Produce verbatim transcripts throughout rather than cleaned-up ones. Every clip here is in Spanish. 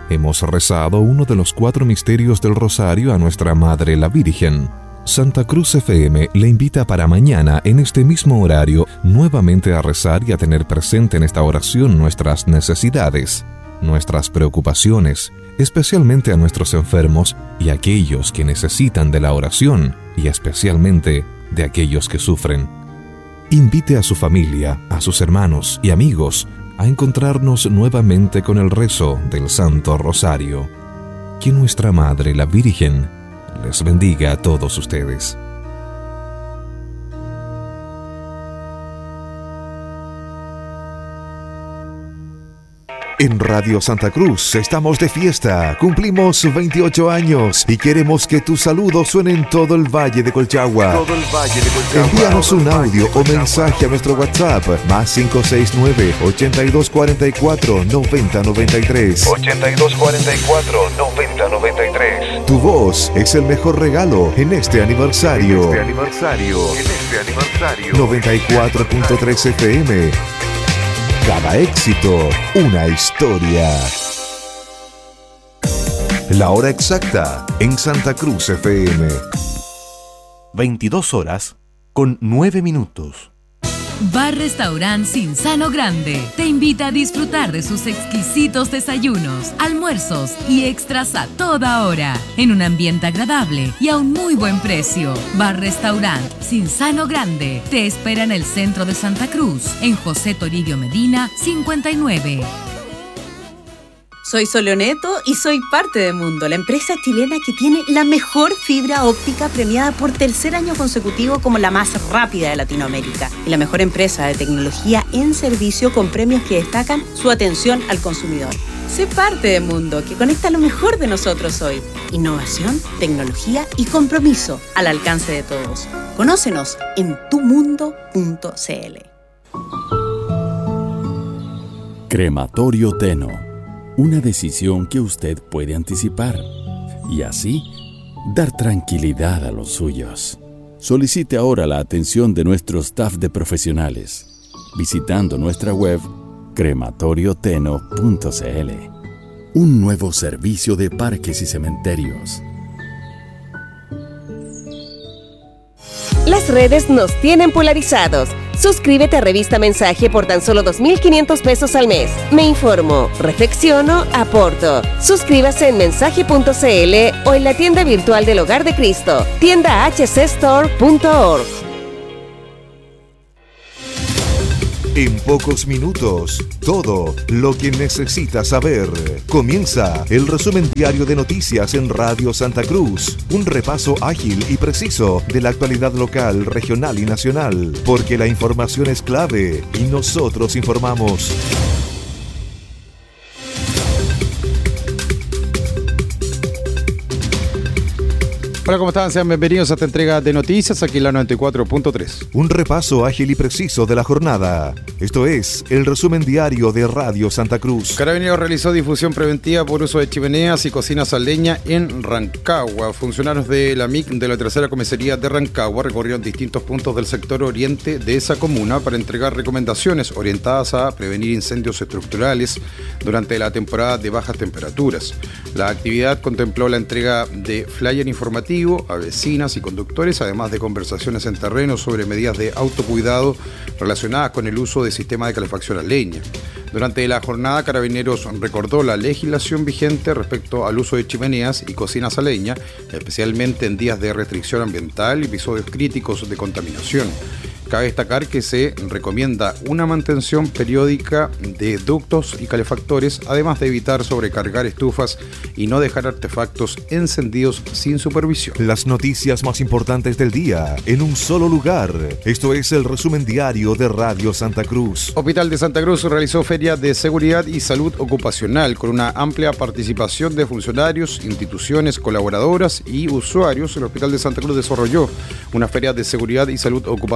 hemos rezado uno de los cuatro misterios del Rosario a nuestra Madre la Virgen. Santa Cruz F M le invita para mañana, en este mismo horario, nuevamente a rezar y a tener presente en esta oración nuestras necesidades, nuestras preocupaciones, especialmente a nuestros enfermos y a aquellos que necesitan de la oración, y especialmente de aquellos que sufren. Invite a su familia, a sus hermanos y amigos a encontrarnos nuevamente con el rezo del Santo Rosario. Que nuestra Madre la Virgen les bendiga a todos ustedes. En Radio Santa Cruz estamos de fiesta, cumplimos veintiocho años y queremos que tus saludos suenen en todo el Valle de Colchagua. Todo el Valle de Colchagua. Envíanos un audio o mensaje a nuestro WhatsApp, más cinco seis nueve, ochenta y dos cuarenta y cuatro, noventa noventa y tres. ochenta y dos cuarenta y cuatro, noventa noventa y tres. Tu voz es el mejor regalo en este aniversario. En este aniversario. En este aniversario. noventa y cuatro punto tres F M. Cada éxito, una historia. La hora exacta en Santa Cruz F M. veintidós horas con nueve minutos. Bar Restaurant Cinzano Grande te invita a disfrutar de sus exquisitos desayunos, almuerzos y extras a toda hora, en un ambiente agradable y a un muy buen precio. Bar Restaurant Cinzano Grande te espera en el centro de Santa Cruz, en José Toribio Medina, cincuenta y nueve. Soy Soleoneto y soy parte de Mundo, la empresa chilena que tiene la mejor fibra óptica premiada por tercer año consecutivo como la más rápida de Latinoamérica y la mejor empresa de tecnología en servicio con premios que destacan su atención al consumidor. Sé parte de Mundo, que conecta lo mejor de nosotros hoy. Innovación, tecnología y compromiso al alcance de todos. Conócenos en tu mundo punto c l. Crematorio Teno. Una decisión que usted puede anticipar y así dar tranquilidad a los suyos. Solicite ahora la atención de nuestro staff de profesionales visitando nuestra web crematorio teno punto c l. Un nuevo servicio de parques y cementerios. Las redes nos tienen polarizados. Suscríbete a Revista Mensaje por tan solo dos mil quinientos pesos al mes. Me informo, reflexiono, aporto. Suscríbase en mensaje punto c l o en la tienda virtual del Hogar de Cristo, tienda h c store punto org. En pocos minutos, todo lo que necesitas saber. Comienza el resumen diario de noticias en Radio Santa Cruz. Un repaso ágil y preciso de la actualidad local, regional y nacional. Porque la información es clave y nosotros informamos. Hola, ¿cómo están? Sean bienvenidos a esta entrega de noticias aquí en la noventa y cuatro punto tres. Un repaso ágil y preciso de la jornada. Esto es el resumen diario de Radio Santa Cruz. Carabineros realizó difusión preventiva por uso de chimeneas y cocinas a leña en Rancagua. Funcionarios de la M I C de la tercera comisaría de Rancagua recorrieron distintos puntos del sector oriente de esa comuna para entregar recomendaciones orientadas a prevenir incendios estructurales durante la temporada de bajas temperaturas. La actividad contempló la entrega de flyer informativo a vecinas y conductores, además de conversaciones en terreno sobre medidas de autocuidado relacionadas con el uso de sistemas de calefacción a leña. Durante la jornada, Carabineros recordó la legislación vigente respecto al uso de chimeneas y cocinas a leña, especialmente en días de restricción ambiental y episodios críticos de contaminación. Cabe destacar que se recomienda una mantención periódica de ductos y calefactores, además de evitar sobrecargar estufas y no dejar artefactos encendidos sin supervisión. Las noticias más importantes del día en un solo lugar. Esto es el resumen diario de Radio Santa Cruz. Hospital de Santa Cruz realizó feria de seguridad y salud ocupacional con una amplia participación de funcionarios, instituciones, colaboradoras y usuarios. El Hospital de Santa Cruz desarrolló una feria de seguridad y salud ocupacional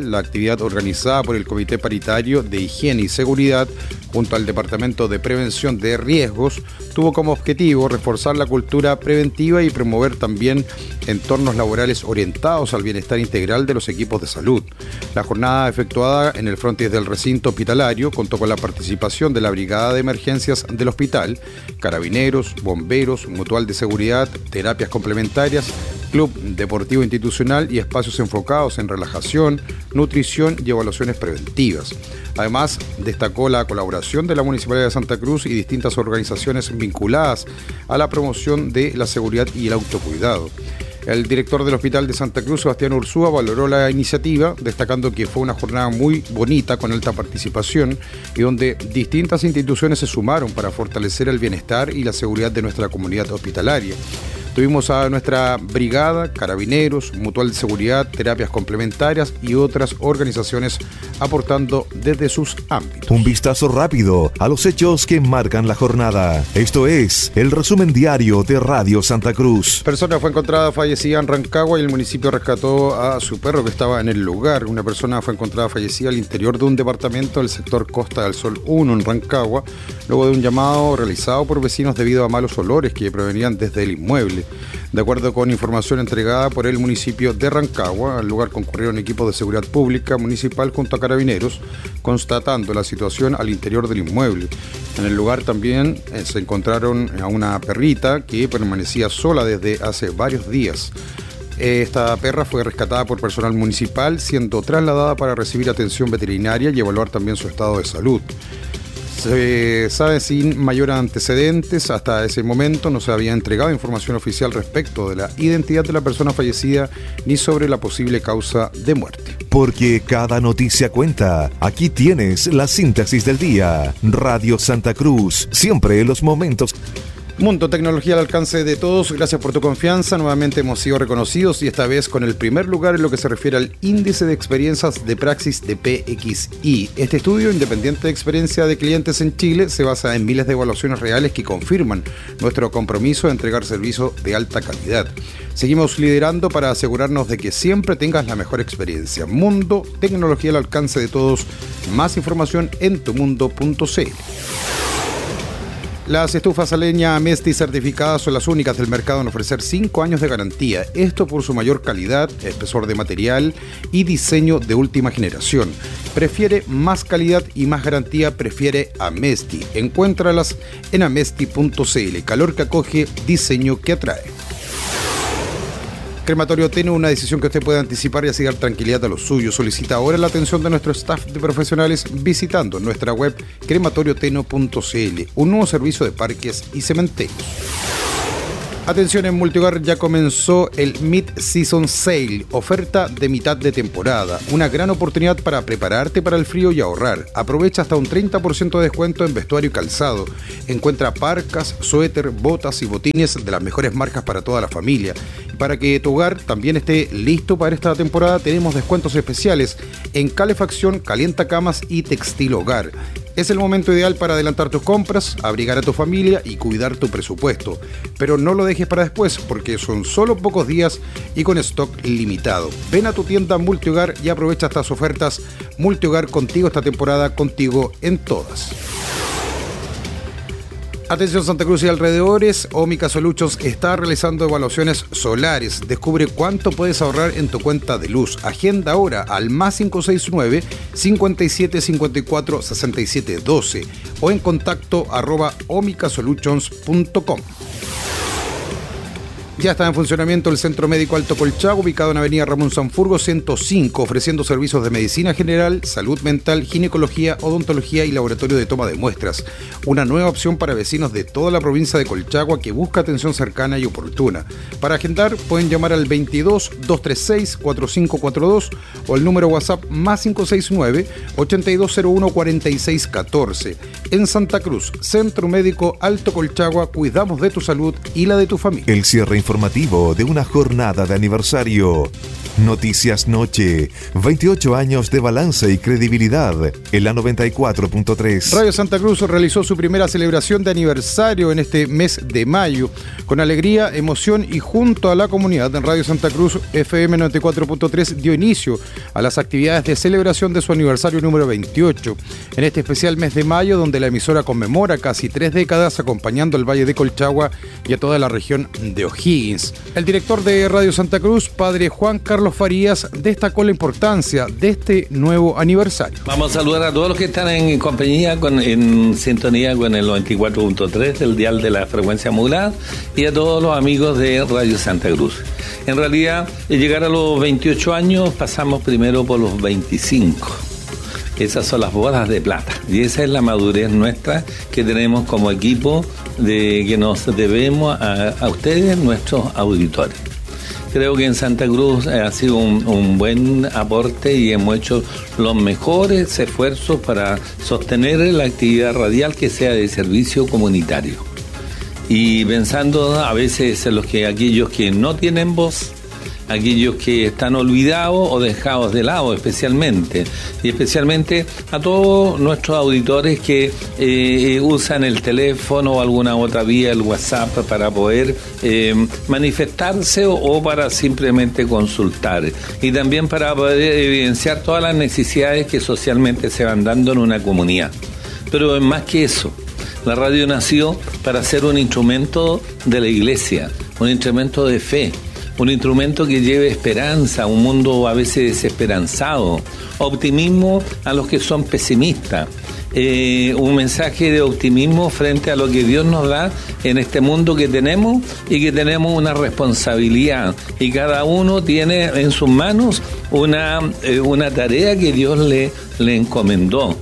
Hospital, la actividad organizada por el Comité Paritario de Higiene y Seguridad junto al Departamento de Prevención de Riesgos tuvo como objetivo reforzar la cultura preventiva y promover también entornos laborales orientados al bienestar integral de los equipos de salud. La jornada efectuada en el frontis del recinto hospitalario contó con la participación de la Brigada de Emergencias del hospital, carabineros, bomberos, mutual de seguridad, terapias complementarias, club deportivo institucional y espacios enfocados en relajación, nutrición y evaluaciones preventivas. Además, destacó la colaboración de la Municipalidad de Santa Cruz y distintas organizaciones vinculadas a la promoción de la seguridad y el autocuidado. El director del Hospital de Santa Cruz, Sebastián Ursúa, valoró la iniciativa, destacando que fue una jornada muy bonita con alta participación y donde distintas instituciones se sumaron para fortalecer el bienestar y la seguridad de nuestra comunidad hospitalaria. Tuvimos a nuestra brigada, carabineros, mutual de seguridad, terapias complementarias y otras organizaciones aportando desde sus ámbitos. Un vistazo rápido a los hechos que marcan la jornada. Esto es el resumen diario de Radio Santa Cruz. Persona fue encontrada fallecida en Rancagua y el municipio rescató a su perro que estaba en el lugar. Una persona fue encontrada fallecida al interior de un departamento del sector Costa del Sol uno en Rancagua, luego de un llamado realizado por vecinos debido a malos olores que provenían desde el inmueble. De acuerdo con información entregada por el municipio de Rancagua, al lugar concurrieron equipos de seguridad pública municipal junto a carabineros, constatando la situación al interior del inmueble. En el lugar también eh, se encontraron a una perrita que permanecía sola desde hace varios días. Esta perra fue rescatada por personal municipal, siendo trasladada para recibir atención veterinaria y evaluar también su estado de salud. Se sabe sin mayor antecedentes, hasta ese momento no se había entregado información oficial respecto de la identidad de la persona fallecida ni sobre la posible causa de muerte. Porque cada noticia cuenta. Aquí tienes la síntesis del día. Radio Santa Cruz, siempre en los momentos. Mundo Tecnología al alcance de todos, gracias por tu confianza. Nuevamente hemos sido reconocidos y esta vez con el primer lugar en lo que se refiere al índice de experiencias de praxis de P X I. Este estudio independiente de experiencia de clientes en Chile se basa en miles de evaluaciones reales que confirman nuestro compromiso de entregar servicio de alta calidad. Seguimos liderando para asegurarnos de que siempre tengas la mejor experiencia. Mundo Tecnología al alcance de todos. Más información en tumundo punto c l. Las estufas a leña Amesti certificadas son las únicas del mercado en ofrecer cinco años de garantía. Esto por su mayor calidad, espesor de material y diseño de última generación. Prefiere más calidad y más garantía, prefiere Amesti. Encuéntralas en amesti punto c l. Calor que acoge, diseño que atrae. Crematorio Teno, una decisión que usted puede anticipar y así dar tranquilidad a los suyos. Solicita ahora la atención de nuestro staff de profesionales visitando nuestra web crematorio teno punto c l, un nuevo servicio de parques y cementerios. Atención, en Multihogar ya comenzó el Mid-Season Sale, oferta de mitad de temporada. Una gran oportunidad para prepararte para el frío y ahorrar. Aprovecha hasta un treinta por ciento de descuento en vestuario y calzado. Encuentra parcas, suéter, botas y botines de las mejores marcas para toda la familia. Para que tu hogar también esté listo para esta temporada, tenemos descuentos especiales en calefacción, calientacamas y textil hogar. Es el momento ideal para adelantar tus compras, abrigar a tu familia y cuidar tu presupuesto. Pero no lo dejes para después, porque son solo pocos días y con stock limitado. Ven a tu tienda Multihogar y aprovecha estas ofertas. Multihogar, contigo esta temporada, contigo en todas. Atención Santa Cruz y alrededores, Omica Solutions está realizando evaluaciones solares. Descubre cuánto puedes ahorrar en tu cuenta de luz. Agenda ahora al más cinco seis nueve, cincuenta y siete cincuenta y cuatro, sesenta y siete doce o en contacto arroba omica solutions punto com. Ya está en funcionamiento el Centro Médico Alto Colchagua, ubicado en Avenida Ramón Sanfurgo ciento cinco, ofreciendo servicios de medicina general, salud mental, ginecología, odontología y laboratorio de toma de muestras. Una nueva opción para vecinos de toda la provincia de Colchagua que busca atención cercana y oportuna. Para agendar pueden llamar al veintidós, doscientos treinta y seis, cuarenta y cinco cuarenta y dos o el número WhatsApp más cinco seis nueve, ochenta y dos cero uno, cuarenta y seis catorce. En Santa Cruz, Centro Médico Alto Colchagua, cuidamos de tu salud y la de tu familia. El cierre informativo de una jornada de aniversario. Noticias Noche, veintiocho años de balance y credibilidad en la noventa y cuatro punto tres. Radio Santa Cruz realizó su primera celebración de aniversario en este mes de mayo. Con alegría, emoción y junto a la comunidad, Radio Santa Cruz F M noventa y cuatro punto tres dio inicio a las actividades de celebración de su aniversario número veintiocho. En este especial mes de mayo, donde la emisora conmemora casi tres décadas acompañando al Valle de Colchagua y a toda la región de O'Higgins. El director de Radio Santa Cruz, padre Juan Carlos Farías, destacó la importancia de este nuevo aniversario. Vamos a saludar a todos los que están en compañía, con, en sintonía con el noventa y cuatro punto tres del dial de la frecuencia modulada, y a todos los amigos de Radio Santa Cruz. En realidad, llegar a los veintiocho años pasamos primero por los veinticinco. Esas son las bodas de plata y esa es la madurez nuestra que tenemos como equipo de que nos debemos a, a ustedes, nuestros auditores. Creo que en Santa Cruz ha sido un, un buen aporte y hemos hecho los mejores esfuerzos para sostener la actividad radial que sea de servicio comunitario. Y pensando a veces en los que aquellos que no tienen voz, aquellos que están olvidados o dejados de lado especialmente, y especialmente a todos nuestros auditores que eh, usan el teléfono o alguna otra vía, el WhatsApp, para poder eh, manifestarse o, o para simplemente consultar, y también para poder evidenciar todas las necesidades que socialmente se van dando en una comunidad. Pero es más que eso. La radio nació para ser un instrumento de la iglesia, un instrumento de fe, un instrumento que lleve esperanza a un mundo a veces desesperanzado, optimismo a los que son pesimistas, eh, un mensaje de optimismo frente a lo que Dios nos da en este mundo que tenemos y que tenemos una responsabilidad y cada uno tiene en sus manos una, eh, una tarea que Dios le, le encomendó.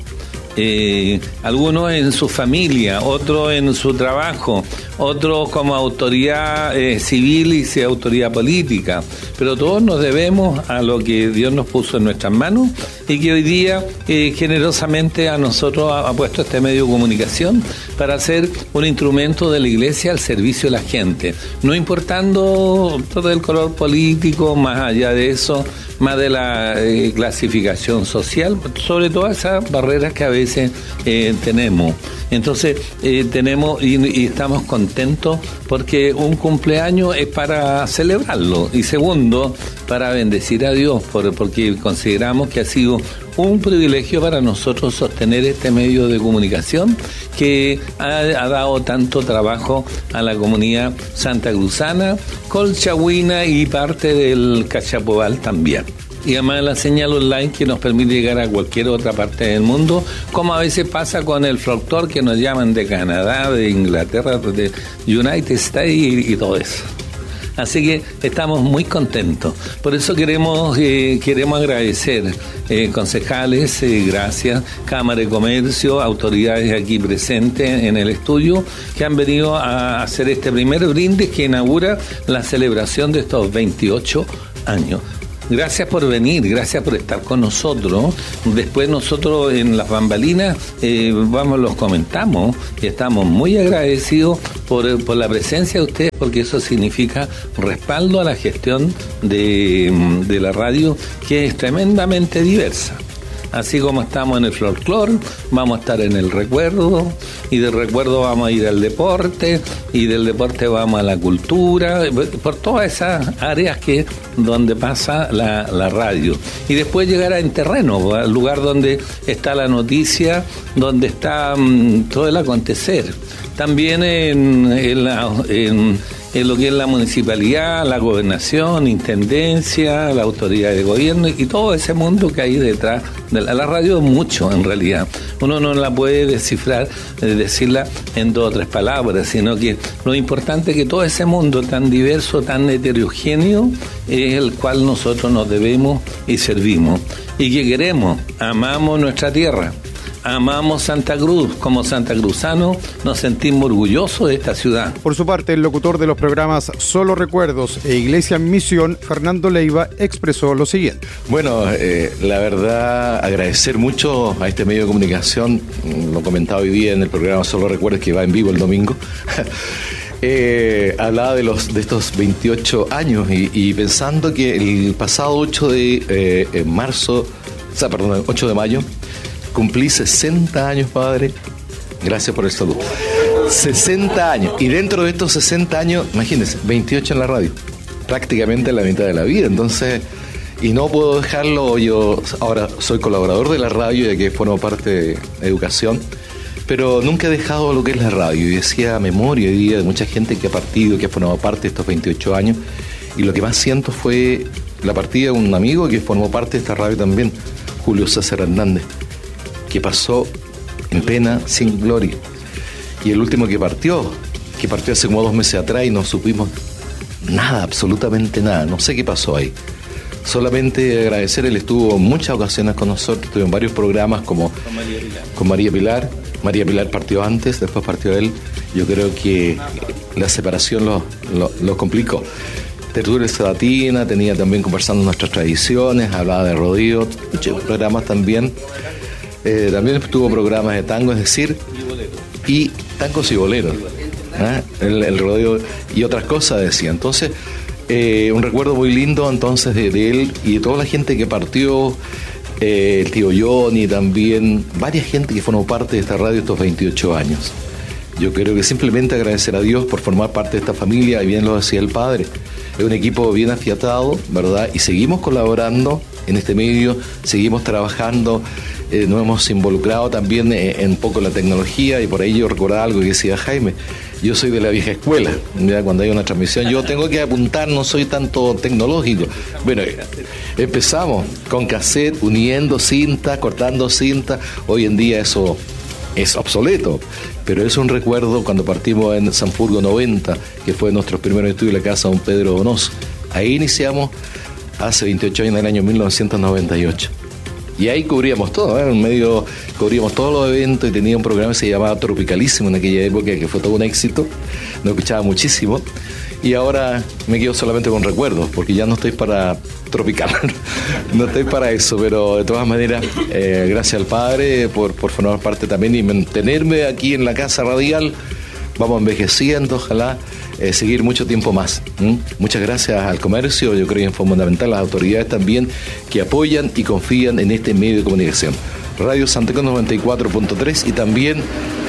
Eh, algunos en su familia, otros en su trabajo, otros como autoridad eh, civil y autoridad política, pero todos nos debemos a lo que Dios nos puso en nuestras manos y que hoy día eh, generosamente a nosotros ha, ha puesto este medio de comunicación para ser un instrumento de la iglesia al servicio de la gente, no importando todo el color político, más allá de eso, más de la eh, clasificación social, sobre todas esas barreras que a veces eh, tenemos. Entonces eh, tenemos y, y estamos contentos porque un cumpleaños es para celebrarlo y segundo, para bendecir a Dios, por, porque consideramos que ha sido un privilegio para nosotros sostener este medio de comunicación que ha, ha dado tanto trabajo a la comunidad santacruzana, colchagüina y parte del Cachapoal también. Y además la señal online que nos permite llegar a cualquier otra parte del mundo, como a veces pasa con el folclore que nos llaman de Canadá, de Inglaterra, de United States y, y todo eso. Así que estamos muy contentos. Por eso queremos eh, queremos agradecer eh, concejales, eh, gracias, Cámara de Comercio, autoridades aquí presentes en el estudio, que han venido a hacer este primer brindis que inaugura la celebración de estos veintiocho años. Gracias por venir, gracias por estar con nosotros. Después nosotros en las bambalinas eh, vamos, los comentamos y estamos muy agradecidos por, por la presencia de ustedes, porque eso significa respaldo a la gestión de, de la radio, que es tremendamente diversa. Así como estamos en el folclore, vamos a estar en el recuerdo, y del recuerdo vamos a ir al deporte, y del deporte vamos a la cultura, por todas esas áreas que donde pasa la, la radio. Y después llegar a en terreno, al lugar donde está la noticia, donde está um, todo el acontecer. También en, en, la, en, en lo que es la municipalidad, la gobernación, intendencia, la autoridad de gobierno y todo ese mundo que hay detrás de la, la radio. Es mucho en realidad. Uno no la puede descifrar, decirla en dos o tres palabras, sino que lo importante es que todo ese mundo tan diverso, tan heterogéneo, es el cual nosotros nos debemos y servimos. Y que queremos, amamos nuestra tierra. Amamos Santa Cruz. Como santacruzanos nos sentimos orgullosos de esta ciudad. Por su parte, el locutor de los programas Solo Recuerdos e Iglesia en Misión, Fernando Leiva, expresó lo siguiente. Bueno, eh, la verdad, agradecer mucho a este medio de comunicación. Lo comentaba hoy día en el programa Solo Recuerdos, que va en vivo el domingo. Eh, hablaba de los de estos veintiocho años y, y pensando que el pasado ocho de eh, marzo, o sea, perdón, ocho de mayo, cumplí sesenta años, padre. Gracias por el saludo. sesenta años. Y dentro de estos sesenta años, imagínense, veintiocho en la radio. Prácticamente la mitad de la vida. Entonces, y no puedo dejarlo. Yo ahora soy colaborador de la radio, ya que formo parte de educación. Pero nunca he dejado lo que es la radio. Y decía memoria hoy día de mucha gente que ha partido, que ha formado parte de estos veintiocho años. Y lo que más siento fue la partida de un amigo que formó parte de esta radio también, Julio César Hernández, que pasó en pena, sin gloria. Y el último que partió, que partió hace como dos meses atrás y no supimos nada, absolutamente nada. No sé qué pasó ahí. Solamente agradecer, él estuvo en muchas ocasiones con nosotros, estuvo en varios programas como con María Pilar. Con María Pilar. María Pilar partió antes, después partió él. Yo creo que la separación lo, lo, lo complicó. Tertulia Sabatina, tenía también conversando nuestras tradiciones, hablaba de rodeo, muchos programas también. Eh, también tuvo programas de tango, es decir, y tangos y boleros. ¿eh? El, el rodeo y otras cosas decía. Entonces, eh, un recuerdo muy lindo entonces de, de él y de toda la gente que partió. Eh, el tío Johnny también, varias gente que formó parte de esta radio estos veintiocho años. Yo creo que simplemente agradecer a Dios por formar parte de esta familia, y bien lo decía el padre, es un equipo bien afiatado, ¿verdad? Y seguimos colaborando en este medio, seguimos trabajando, eh, nos hemos involucrado también en, en poco la tecnología, y por ahí yo recordaba algo que decía Jaime. Yo soy de la vieja escuela, ¿ya? Cuando hay una transmisión yo tengo que apuntar, no soy tanto tecnológico. Bueno, empezamos con cassette, uniendo cinta, cortando cinta. Hoy en día eso es obsoleto, pero es un recuerdo cuando partimos en Sanfurgo noventa, que fue nuestro primer estudio en la casa de don Pedro Donoso. Ahí iniciamos hace veintiocho años, en el año mil novecientos noventa y ocho. Y ahí cubríamos todo, ¿eh? En medio cubríamos todos los eventos y tenía un programa que se llamaba Tropicalísimo en aquella época, que fue todo un éxito, nos escuchaba muchísimo. Y ahora me quedo solamente con recuerdos, porque ya no estoy para tropical, no estoy para eso, pero de todas maneras, eh, gracias al padre por, por formar parte también y mantenerme aquí en la casa radial. Vamos envejeciendo, ojalá eh, seguir mucho tiempo más. ¿Mm? Muchas gracias al comercio, yo creo que es fundamental, las autoridades también que apoyan y confían en este medio de comunicación. Radio Santa Cruz noventa y cuatro punto tres y también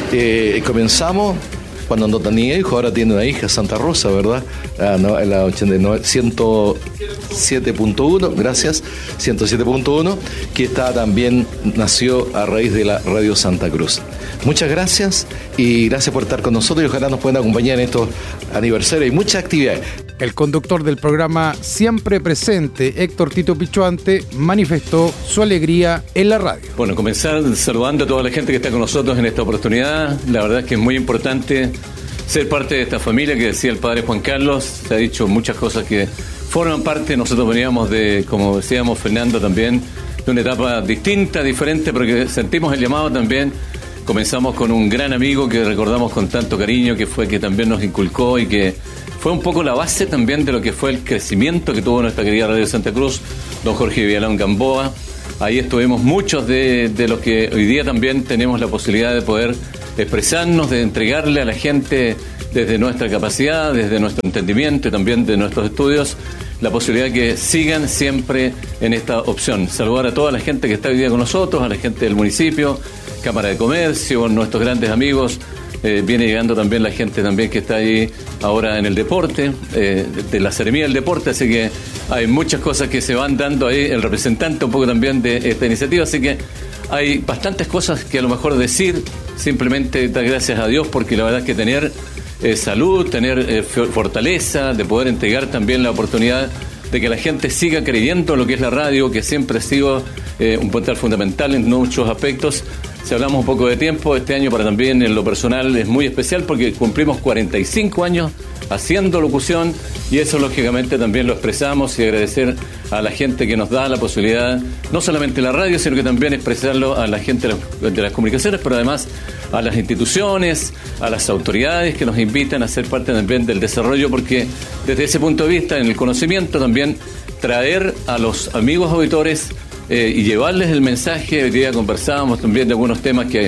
eh, comenzamos cuando no tenía hijo, ahora tiene una hija, Santa Rosa, ¿verdad? Ah, no, la ochenta y nueve, ciento siete punto uno, gracias, ciento siete punto uno, que está también, nació a raíz de la Radio Santa Cruz. Muchas gracias y gracias por estar con nosotros y ojalá nos puedan acompañar en estos aniversarios y muchas actividades. El conductor del programa Siempre Presente, Héctor Tito Pichuante, manifestó su alegría en la radio. Bueno, comenzar saludando a toda la gente que está con nosotros en esta oportunidad. La verdad es que es muy importante ser parte de esta familia que decía el padre Juan Carlos. Se ha dicho muchas cosas que forman parte. Nosotros veníamos de, como decíamos Fernando también, de una etapa distinta, diferente, porque sentimos el llamado también. Comenzamos con un gran amigo que recordamos con tanto cariño, que fue que también nos inculcó y que fue un poco la base también de lo que fue el crecimiento que tuvo nuestra querida Radio Santa Cruz, don Jorge Villalón Gamboa. Ahí estuvimos muchos de, de los que hoy día también tenemos la posibilidad de poder expresarnos, de entregarle a la gente desde nuestra capacidad, desde nuestro entendimiento y también de nuestros estudios, la posibilidad de que sigan siempre en esta opción. Saludar a toda la gente que está hoy día con nosotros, a la gente del municipio, Cámara de Comercio, nuestros grandes amigos. Eh, viene llegando también la gente también que está ahí ahora en el deporte, eh, de la Seremía del Deporte, así que hay muchas cosas que se van dando ahí, el representante un poco también de esta iniciativa, así que hay bastantes cosas que a lo mejor decir, simplemente dar gracias a Dios, porque la verdad es que tener eh, salud, tener eh, fortaleza, de poder entregar también la oportunidad de que la gente siga creyendo en lo que es la radio, que siempre ha sido eh, un puntal fundamental en muchos aspectos. Si hablamos un poco de tiempo, este año para también en lo personal es muy especial porque cumplimos cuarenta y cinco años haciendo locución y eso lógicamente también lo expresamos y agradecer a la gente que nos da la posibilidad, no solamente la radio, sino que también expresarlo a la gente de las, de las comunicaciones, pero además a las instituciones, a las autoridades que nos invitan a ser parte también del desarrollo, porque desde ese punto de vista, en el conocimiento también traer a los amigos auditores Eh, y llevarles el mensaje. Hoy día conversábamos también de algunos temas que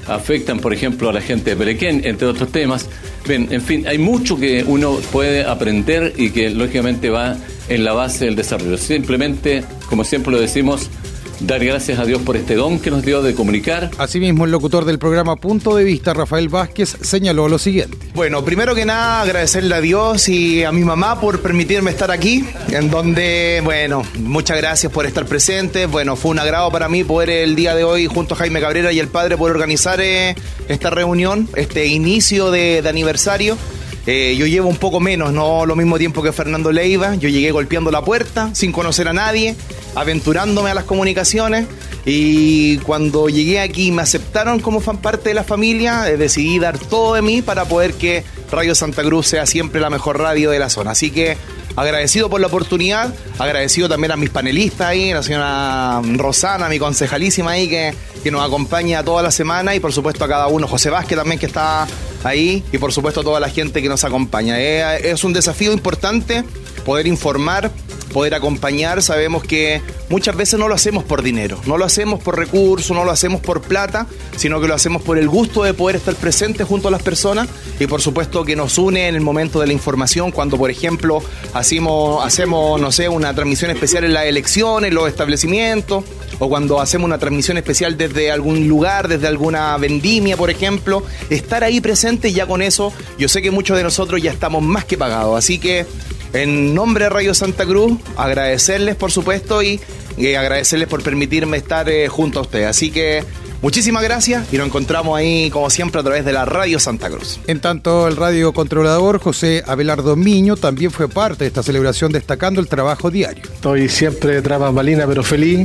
afectan, por ejemplo, a la gente de Perequén, entre otros temas. Ven, en fin, hay mucho que uno puede aprender y que lógicamente va en la base del desarrollo. Simplemente, como siempre lo decimos, dar gracias a Dios por este don que nos dio de comunicar. Asimismo, el locutor del programa Punto de Vista, Rafael Vázquez, señaló lo siguiente. Bueno, primero que nada, agradecerle a Dios y a mi mamá por permitirme estar aquí, en donde, bueno, muchas gracias por estar presente. Bueno, fue un agrado para mí poder el día de hoy, junto a Jaime Cabrera y el padre, poder organizar eh, esta reunión, este inicio de, de aniversario. Eh, yo llevo un poco menos, no lo mismo tiempo que Fernando Leiva. Yo llegué golpeando la puerta, sin conocer a nadie, aventurándome a las comunicaciones, y cuando llegué aquí me aceptaron como fan parte de la familia. eh, decidí dar todo de mí para poder que Radio Santa Cruz sea siempre la mejor radio de la zona. Así que agradecido por la oportunidad, agradecido también a mis panelistas ahí, la señora Rosana, mi concejalísima ahí, que, que nos acompaña toda la semana, y por supuesto a cada uno, José Vázquez también, que está ahí, y por supuesto a toda la gente que nos acompaña. Es, es un desafío importante poder informar, poder acompañar. Sabemos que muchas veces no lo hacemos por dinero, no lo hacemos por recursos, no lo hacemos por plata, sino que lo hacemos por el gusto de poder estar presentes junto a las personas, y por supuesto que nos une en el momento de la información, cuando por ejemplo hacemos, hacemos no sé, una transmisión especial en las elecciones, en los establecimientos, o cuando hacemos una transmisión especial desde algún lugar, desde alguna vendimia, por ejemplo. Estar ahí presente, ya con eso yo sé que muchos de nosotros ya estamos más que pagados. Así que en nombre de Radio Santa Cruz, agradecerles por supuesto, y, y agradecerles por permitirme estar eh, junto a ustedes. Así que muchísimas gracias, y nos encontramos ahí como siempre a través de la Radio Santa Cruz. En tanto, el radiocontrolador José Abelardo Miño también fue parte de esta celebración, destacando el trabajo diario. Estoy siempre tras bambalina, pero feliz.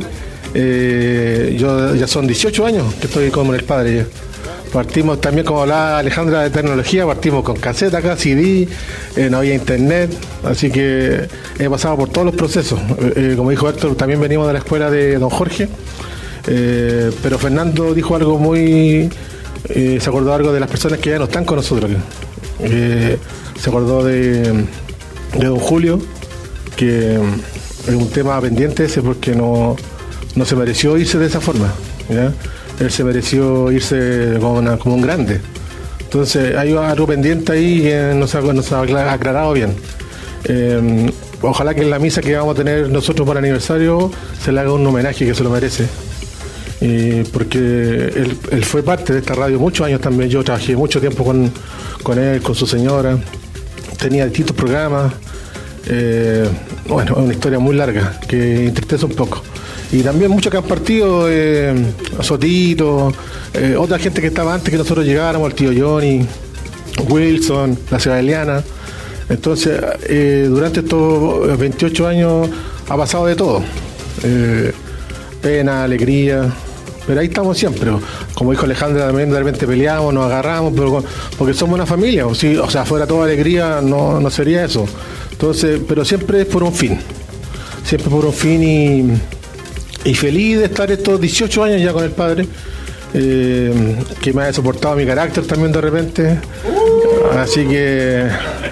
Eh, yo ya son dieciocho años que estoy como el padre ya. Partimos también, como hablaba Alejandra, de tecnología, partimos con caseta acá, C D, eh, no había internet, así que he pasado por todos los procesos. Eh, como dijo Héctor, también venimos de la escuela de don Jorge, eh, pero Fernando dijo algo muy... Eh, se acordó algo de las personas que ya no están con nosotros. Eh, se acordó de, de don Julio, que es un tema pendiente ese, porque no, no se mereció irse de esa forma, ¿ya? Él se mereció irse como, una, como un grande. Entonces hay algo pendiente ahí que no se ha, no se ha aclarado bien. Eh, ojalá que en la misa que vamos a tener nosotros para aniversario se le haga un homenaje, que se lo merece. Eh, porque él, él fue parte de esta radio muchos años también. Yo trabajé mucho tiempo con, con él, con su señora. Tenía distintos programas. Eh, bueno, es una historia muy larga que entristece un poco. Y también muchos que han partido, eh, Sotito, eh, otra gente que estaba antes que nosotros llegáramos, el tío Johnny, Wilson, la ciudad Eliana. Entonces, eh, durante estos veintiocho años ha pasado de todo. Eh, pena, alegría, pero ahí estamos siempre. Como dijo Alejandra, también de repente peleamos, nos agarramos, pero porque somos una familia. O, si, o sea, fuera toda alegría, no, no sería eso. Entonces, pero siempre es por un fin. Siempre por un fin, y... Y feliz de estar estos dieciocho años ya con el padre, eh, que me ha soportado mi carácter también de repente. Así que...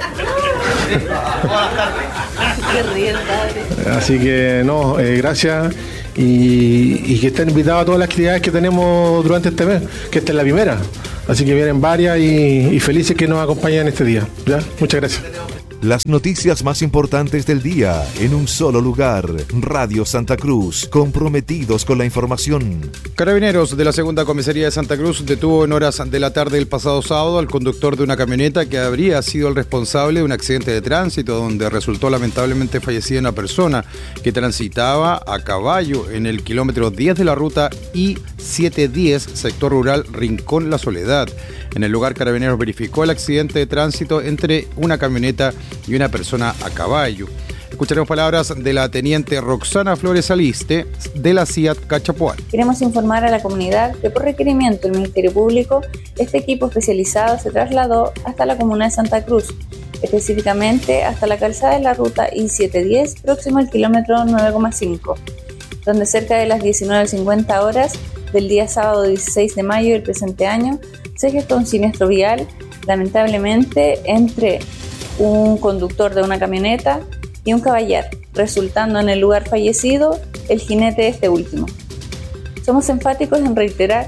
Así que no, eh, gracias. Y, y que estén invitados a todas las actividades que tenemos durante este mes, que esta es la primera. Así que vienen varias, y, y felices que nos acompañen este día. ¿Ya? Muchas gracias. Las noticias más importantes del día en un solo lugar. Radio Santa Cruz, comprometidos con la información. Carabineros de la Segunda Comisaría de Santa Cruz detuvo en horas de la tarde del pasado sábado al conductor de una camioneta que habría sido el responsable de un accidente de tránsito donde resultó lamentablemente fallecida una persona que transitaba a caballo en el kilómetro diez de la ruta I setecientos diez, sector rural Rincón La Soledad. En el lugar, Carabineros verificó el accidente de tránsito entre una camioneta y una persona a caballo. Escucharemos palabras de la teniente Roxana Flores Aliste de la C I A T Cachapoal. Queremos informar a la comunidad que por requerimiento del Ministerio Público, este equipo especializado se trasladó hasta la comuna de Santa Cruz, específicamente hasta la calzada de la ruta I setecientos diez, próximo al kilómetro nueve coma cinco, donde cerca de las diecinueve cincuenta horas del día sábado dieciséis de mayo del presente año se gestó un siniestro vial, lamentablemente entre un conductor de una camioneta y un caballar, resultando en el lugar fallecido el jinete de este último. Somos enfáticos en reiterar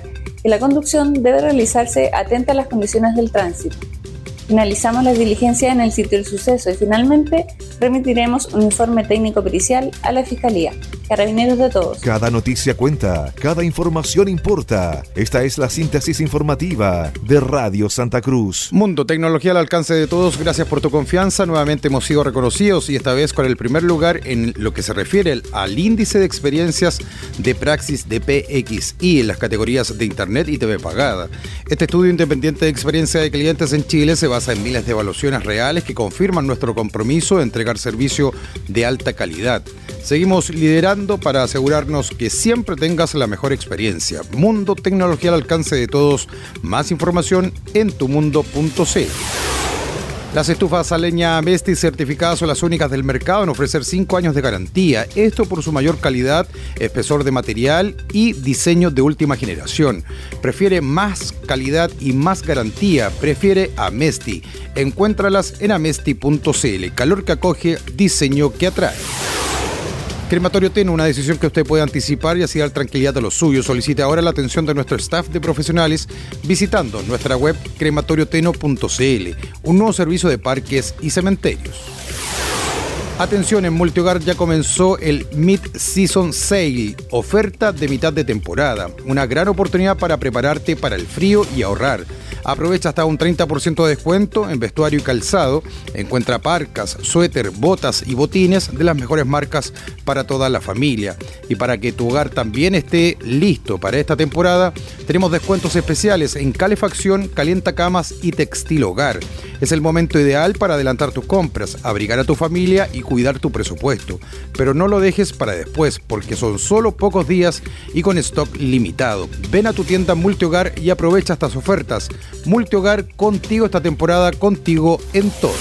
que la conducción debe realizarse atenta a las condiciones del tránsito. Finalizamos las diligencias en el sitio del suceso y finalmente remitiremos un informe técnico pericial a la Fiscalía. Carabineros de todos. Cada noticia cuenta, cada información importa. Esta es la síntesis informativa de Radio Santa Cruz. Mundo Tecnología al alcance de todos, gracias por tu confianza. Nuevamente hemos sido reconocidos y esta vez con el primer lugar en lo que se refiere al índice de experiencias de Praxis D P X I en las categorías de Internet y T V pagada. Este estudio independiente de experiencia de clientes en Chile se basa en miles de evaluaciones reales que confirman nuestro compromiso de entregar servicio de alta calidad. Seguimos liderando para asegurarnos que siempre tengas la mejor experiencia. Mundo Tecnología al alcance de todos. Más información en tumundo punto c l. Las estufas a leña Amesti certificadas son las únicas del mercado en ofrecer cinco años de garantía. Esto por su mayor calidad, espesor de material y diseño de última generación. Prefiere más calidad y más garantía. Prefiere Amesti. Encuéntralas en amesti punto c l. Calor que acoge, diseño que atrae. Crematorio Teno, una decisión que usted puede anticipar y así dar tranquilidad a los suyos. Solicite ahora la atención de nuestro staff de profesionales visitando nuestra web crematorio teno punto c l, un nuevo servicio de parques y cementerios. Atención, en Multihogar ya comenzó el Mid-Season Sale, oferta de mitad de temporada, una gran oportunidad para prepararte para el frío y ahorrar. Aprovecha hasta un treinta por ciento de descuento en vestuario y calzado. Encuentra parcas, suéter, botas y botines de las mejores marcas para toda la familia. Y para que tu hogar también esté listo para esta temporada, tenemos descuentos especiales en calefacción, calientacamas y textil hogar. Es el momento ideal para adelantar tus compras, abrigar a tu familia y cuidar tu presupuesto. Pero no lo dejes para después, porque son solo pocos días y con stock limitado. Ven a tu tienda Multihogar y aprovecha estas ofertas. Multihogar, contigo esta temporada, contigo en todas.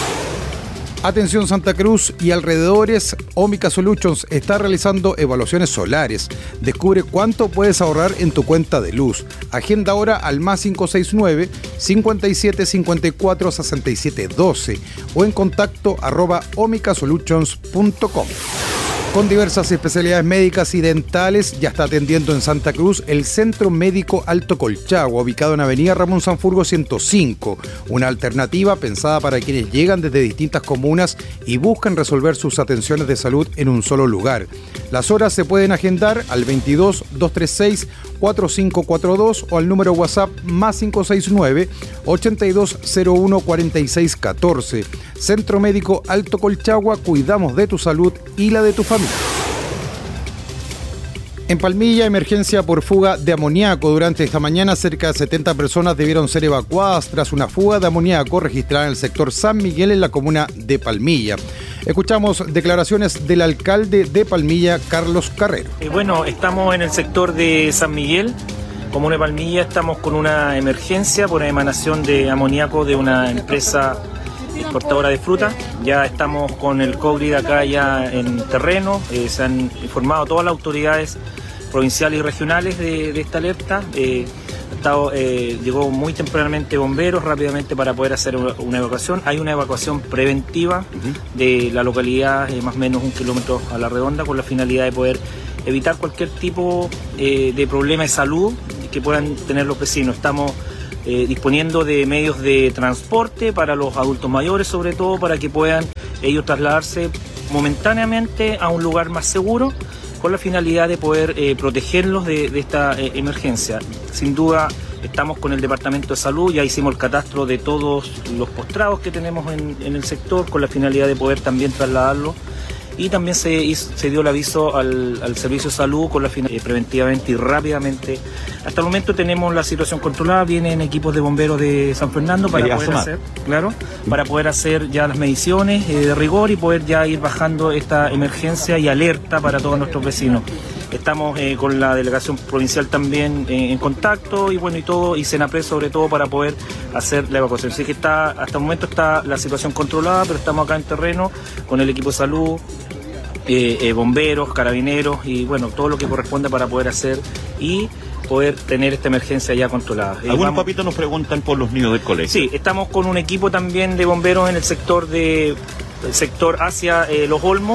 Atención Santa Cruz y alrededores, Omica Solutions está realizando evaluaciones solares. Descubre cuánto puedes ahorrar en tu cuenta de luz. Agenda ahora al más cinco seis nueve, cincuenta y siete, cincuenta y cuatro, sesenta y siete, doce o en contacto arroba omica solutions punto com. Con diversas especialidades médicas y dentales, ya está atendiendo en Santa Cruz el Centro Médico Alto Colchagua, ubicado en Avenida Ramón Sanfurgo ciento cinco. Una alternativa pensada para quienes llegan desde distintas comunas y buscan resolver sus atenciones de salud en un solo lugar. Las horas se pueden agendar al veintidós, doscientos treinta y seis, cuarenta y cinco cuarenta y dos o al número WhatsApp más cinco seis nueve, ochenta y dos cero uno, cuarenta y seis catorce. Centro Médico Alto Colchagua, cuidamos de tu salud y la de tu familia. En Palmilla, emergencia por fuga de amoníaco. Durante esta mañana, cerca de setenta personas debieron ser evacuadas tras una fuga de amoníaco registrada en el sector San Miguel, en la comuna de Palmilla. Escuchamos declaraciones del alcalde de Palmilla, Carlos Carrero. Eh, bueno, estamos en el sector de San Miguel, comuna de Palmilla. Estamos con una emergencia por emanación de amoníaco de una empresa exportadora de fruta. Ya estamos con el COGRID acá ya en terreno. Eh, se han informado todas las autoridades provinciales y regionales de, de esta alerta. Eh, estado, eh, llegó muy tempranamente bomberos rápidamente para poder hacer una, una evacuación. Hay una evacuación preventiva uh-huh. de la localidad, eh, más o menos un kilómetro a la redonda, con la finalidad de poder evitar cualquier tipo eh, de problema de salud que puedan tener los vecinos. Estamos Eh, disponiendo de medios de transporte para los adultos mayores, sobre todo para que puedan ellos trasladarse momentáneamente a un lugar más seguro, con la finalidad de poder eh, protegerlos de, de esta eh, emergencia. Sin duda estamos con el Departamento de Salud, ya hicimos el catastro de todos los postrados que tenemos en, en el sector, con la finalidad de poder también trasladarlos. Y también se, hizo, se dio el aviso al, al Servicio de Salud con la finalidad eh, preventivamente y rápidamente. Hasta el momento tenemos la situación controlada, vienen equipos de bomberos de San Fernando para poder asomar. hacer, claro, para poder hacer ya las mediciones eh, de rigor y poder ya ir bajando esta emergencia y alerta para todos nuestros vecinos. Estamos eh, con la delegación provincial también eh, en contacto y bueno y todo, y Senapred sobre todo para poder hacer la evacuación. Así que está, hasta el momento está la situación controlada, pero estamos acá en terreno con el equipo de salud, eh, eh, bomberos, carabineros y bueno, todo lo que corresponde para poder hacer y poder tener esta emergencia ya controlada. Algunos eh, vamos... papitos nos preguntan por los niños del colegio. Sí, estamos con un equipo también de bomberos en el sector de el sector hacia eh, Los Olmos,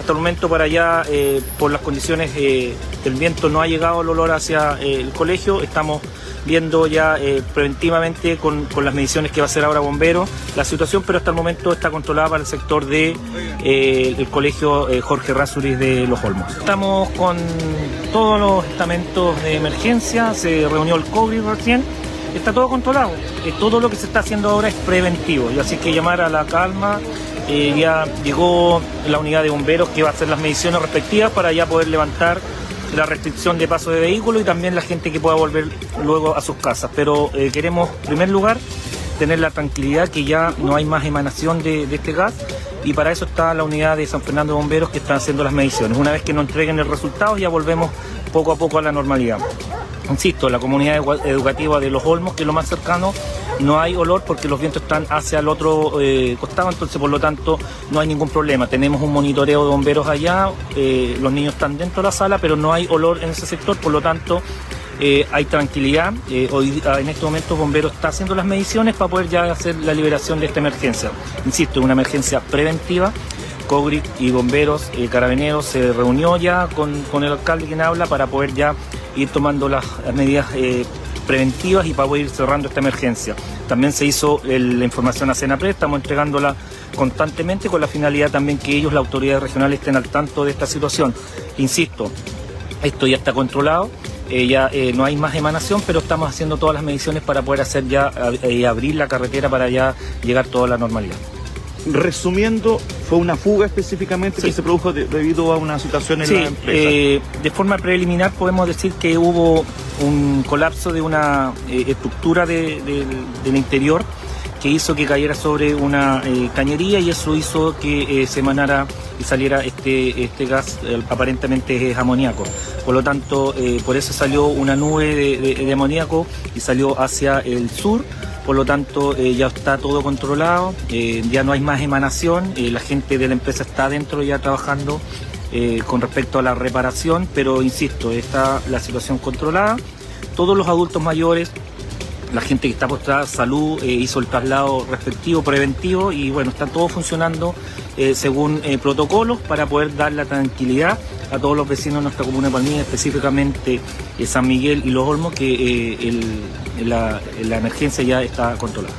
hasta el momento para allá, eh, por las condiciones eh, del viento, no ha llegado el olor hacia eh, el colegio. Estamos viendo ya eh, preventivamente con, con las mediciones que va a hacer ahora Bomberos la situación, pero hasta el momento está controlada para el sector de eh, el colegio eh, Jorge Rázuriz de Los Olmos. Estamos con todos los estamentos de emergencia, se reunió el COVID recién, está todo controlado. Eh, todo lo que se está haciendo ahora es preventivo, y así que llamar a la calma. Eh, ya llegó la unidad de bomberos que va a hacer las mediciones respectivas para ya poder levantar la restricción de paso de vehículos y también la gente que pueda volver luego a sus casas. Pero eh, queremos, en primer lugar, tener la tranquilidad que ya no hay más emanación de, de este gas, y para eso está la unidad de San Fernando de Bomberos que está haciendo las mediciones. Una vez que nos entreguen el resultado ya volvemos poco a poco a la normalidad. Insisto, la comunidad educativa de Los Olmos, que es lo más cercano, no hay olor porque los vientos están hacia el otro eh, costado, entonces por lo tanto no hay ningún problema. Tenemos un monitoreo de bomberos allá, eh, los niños están dentro de la sala, pero no hay olor en ese sector, por lo tanto eh, hay tranquilidad. Eh, hoy en estos momentos Bomberos está haciendo las mediciones para poder ya hacer la liberación de esta emergencia. Insisto, es una emergencia preventiva. COGRIC y Bomberos, eh, Carabineros se reunió ya con, con el alcalde quien habla para poder ya ir tomando las medidas eh, preventivas y para poder ir cerrando esta emergencia. También se hizo el, la información a Senapred, estamos entregándola constantemente con la finalidad también que ellos, la autoridad regional, estén al tanto de esta situación. Insisto, esto ya está controlado, eh, ya eh, no hay más emanación, pero estamos haciendo todas las mediciones para poder hacer ya eh, abrir la carretera para ya llegar toda la normalidad. Resumiendo, ¿fue una fuga específicamente sí. que se produjo de, debido a una situación en sí, la empresa? Eh, de forma preliminar podemos decir que hubo un colapso de una eh, estructura de, de, del interior que hizo que cayera sobre una eh, cañería, y eso hizo que eh, se emanara y saliera este, este gas, eh, aparentemente es amoníaco. Por lo tanto, eh, por eso salió una nube de, de, de amoníaco y salió hacia el sur. Por lo tanto, eh, ya está todo controlado, eh, ya no hay más emanación, eh, la gente de la empresa está adentro ya trabajando eh, con respecto a la reparación, pero insisto, está la situación controlada. Todos los adultos mayores, la gente que está postrada, salud, eh, hizo el traslado respectivo, preventivo, y bueno, está todo funcionando eh, según eh, protocolos para poder dar la tranquilidad a todos los vecinos de nuestra comuna de Palmilla, específicamente eh, San Miguel y Los Olmos, que eh, el, la, la emergencia ya está controlada.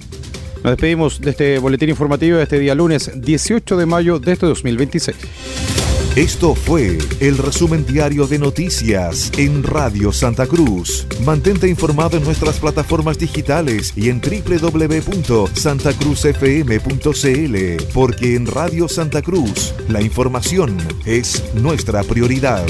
Nos despedimos de este boletín informativo de este día lunes dieciocho de mayo de este dos mil veintiséis. Esto fue el resumen diario de noticias en Radio Santa Cruz. Mantente informado en nuestras plataformas digitales y en doble u doble u doble u punto santa cruz f m punto c l, porque en Radio Santa Cruz la información es nuestra prioridad.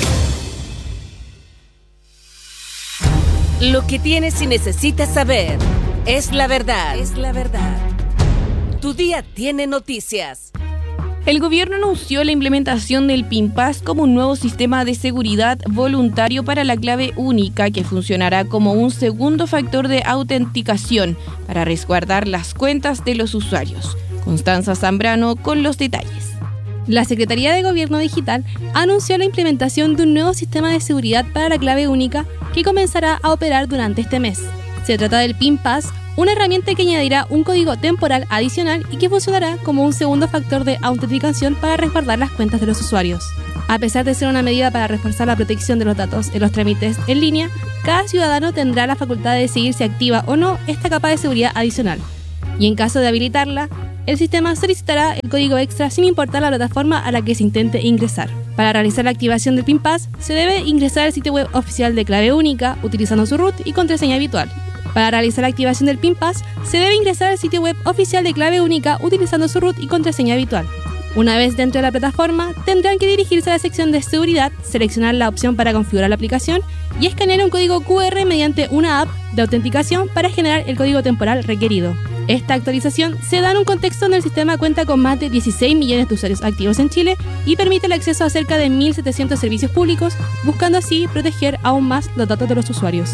Lo que tienes y necesitas saber es la verdad. Es la verdad. Tu día tiene noticias. El gobierno anunció la implementación del PIMPAS como un nuevo sistema de seguridad voluntario para la clave única que funcionará como un segundo factor de autenticación para resguardar las cuentas de los usuarios. Constanza Zambrano con los detalles. La Secretaría de Gobierno Digital anunció la implementación de un nuevo sistema de seguridad para la clave única que comenzará a operar durante este mes. Se trata del PIMPAS, una herramienta que añadirá un código temporal adicional y que funcionará como un segundo factor de autenticación para resguardar las cuentas de los usuarios. A pesar de ser una medida para reforzar la protección de los datos en los trámites en línea, cada ciudadano tendrá la facultad de decidir si activa o no esta capa de seguridad adicional. Y en caso de habilitarla, el sistema solicitará el código extra sin importar la plataforma a la que se intente ingresar. Para realizar la activación del PIMPAS, se debe ingresar al sitio web oficial de clave única utilizando su root y contraseña habitual. Para realizar la activación del PIMPAS, se debe ingresar al sitio web oficial de clave única utilizando su root y contraseña habitual. Una vez dentro de la plataforma, tendrán que dirigirse a la sección de seguridad, seleccionar la opción para configurar la aplicación y escanear un código cu erre mediante una app de autenticación para generar el código temporal requerido. Esta actualización se da en un contexto donde el sistema cuenta con más de dieciséis millones de usuarios activos en Chile y permite el acceso a cerca de mil setecientos servicios públicos, buscando así proteger aún más los datos de los usuarios.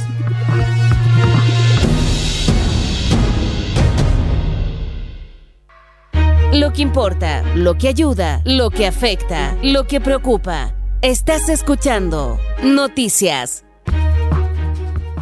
Lo que importa, lo que ayuda, lo que afecta, lo que preocupa. Estás escuchando Noticias.